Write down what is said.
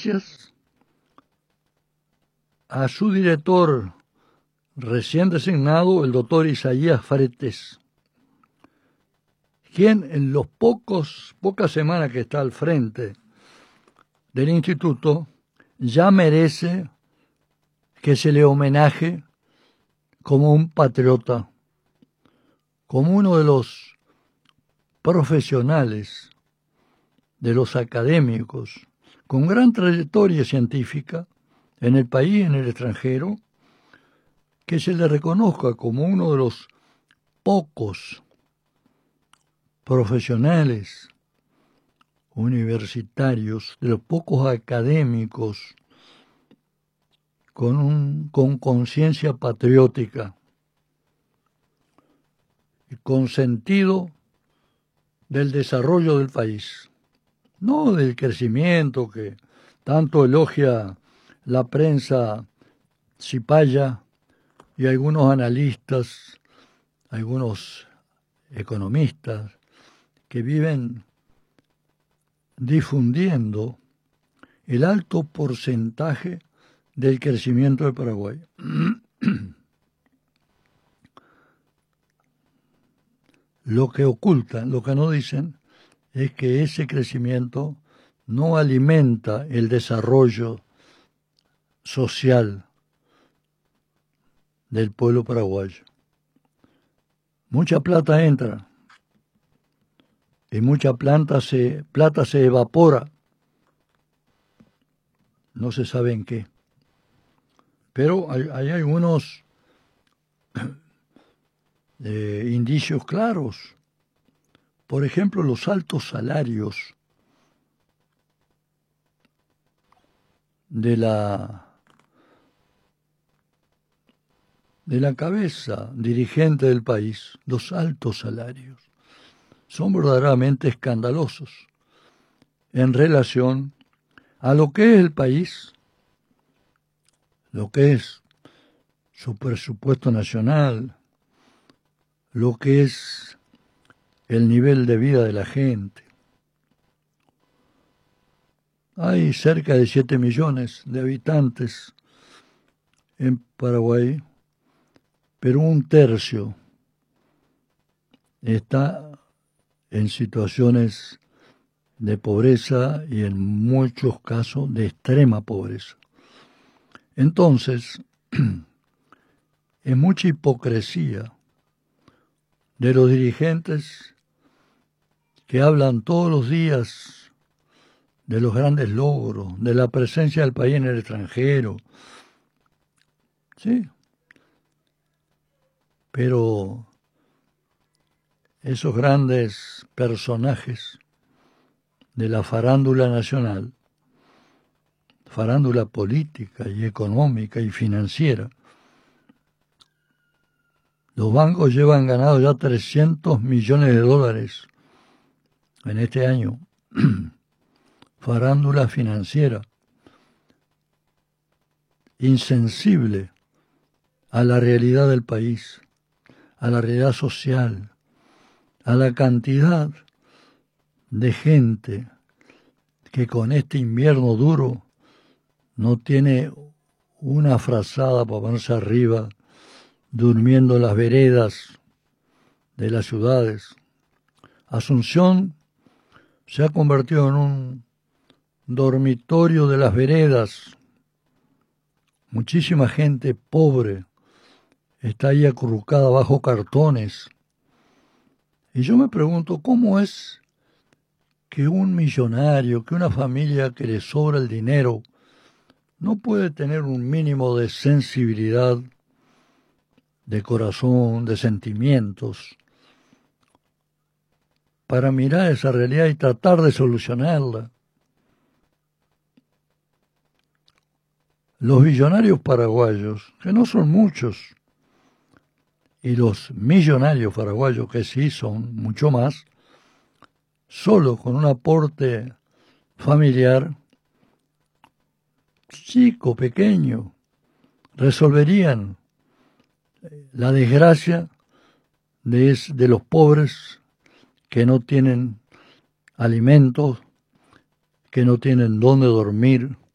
gracias a su director recién designado, el doctor Isaías Fretes, quien en los pocas semanas que está al frente del instituto ya merece que se le homenaje como un patriota, como uno de los profesionales, de los académicos, con gran trayectoria científica en el país y en el extranjero, que se le reconozca como uno de los pocos profesionales universitarios, de los pocos académicos con conciencia patriótica y con sentido del desarrollo del país, no del crecimiento que tanto elogia la prensa cipaya y algunos analistas, algunos economistas que viven difundiendo el alto porcentaje del crecimiento de Paraguay. Lo que ocultan, lo que no dicen, es que ese crecimiento no alimenta el desarrollo social del pueblo paraguayo. Mucha plata entra y mucha plata se evapora, no se sabe en qué. Pero hay algunos indicios claros. Por ejemplo, los altos salarios de la cabeza dirigente del país, los altos salarios, son verdaderamente escandalosos en relación a lo que es el país, lo que es su presupuesto nacional, lo que es el nivel de vida de la gente. Hay cerca de 7 millones de habitantes en Paraguay, pero un tercio está en situaciones de pobreza y en muchos casos de extrema pobreza. Entonces, es mucha hipocresía de los dirigentes que hablan todos los días de los grandes logros, de la presencia del país en el extranjero. Sí, pero esos grandes personajes de la farándula nacional, farándula política y económica y financiera, los bancos llevan ganado ya 300 millones de dólares en este año. Farándula financiera, insensible a la realidad del país, a la realidad social, a la cantidad de gente que con este invierno duro no tiene una frazada para ponerse arriba, durmiendo en las veredas de las ciudades. Asunción se ha convertido en un dormitorio de las veredas. Muchísima gente pobre está ahí acurrucada bajo cartones. Y yo me pregunto, ¿cómo es que un millonario, que una familia que le sobra el dinero, no puede tener un mínimo de sensibilidad, de corazón, de sentimientos, para mirar esa realidad y tratar de solucionarla? Los billonarios paraguayos, que no son muchos, y los millonarios paraguayos, que sí son mucho más, solo con un aporte familiar chico, pequeño, resolverían la desgracia de los pobres que no tienen alimentos, que no tienen dónde dormir,